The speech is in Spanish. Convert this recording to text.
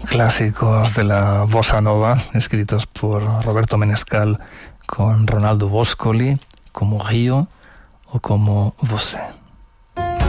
clásicos de la bossa nova, escritos por Roberto Menescal con Ronaldo Boscoli, como Río o como Você.